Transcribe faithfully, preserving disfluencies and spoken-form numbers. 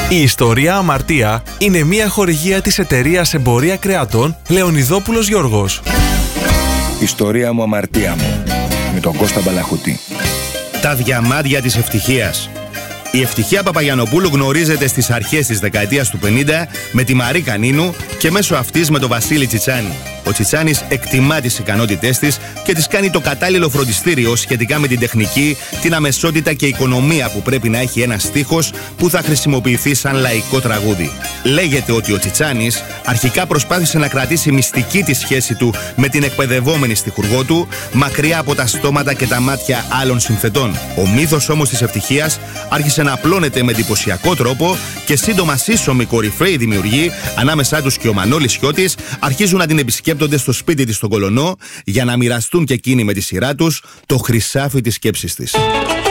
Η ιστορία Αμαρτία είναι μια χορηγία της εταιρείας Εμπορία Κρεατών Λεωνιδόπουλος Γιώργος. Ιστορία μου, αμαρτία μου, με τον Κώστα Μπαλαχωτή. Τα διαμάντια της ευτυχίας. Η Ευτυχία Παπαγιανοπούλου γνωρίζεται στις αρχές της δεκαετίας του πενήντα με τη Μαρή Κανίνου και μέσω αυτής με τον Βασίλη Τσιτσάνη. Ο Τσιτσάνης εκτιμά τις ικανότητές της και της κάνει το κατάλληλο φροντιστήριο σχετικά με την τεχνική, την αμεσότητα και οικονομία που πρέπει να έχει ένας στίχος που θα χρησιμοποιηθεί σαν λαϊκό τραγούδι. Λέγεται ότι ο Τσιτσάνης αρχικά προσπάθησε να κρατήσει μυστική τη σχέση του με την εκπαιδευόμενη στιχουργό του, μακριά από τα στόματα και τα μάτια άλλων συνθετών. Ο μύθος όμως της Ευτυχίας άρχισε να απλώνεται με εντυπωσιακό τρόπο και σύντομα σύσσωμοι κορυφαίοι δημιουργοί, ανάμεσά τους και ο Μανώλης Σιώτης, αρχίζουν να την επισκέπτονται στο σπίτι της στον Κολονό για να μοιραστούν και εκείνοι με τη σειρά τους το χρυσάφι της σκέψης της.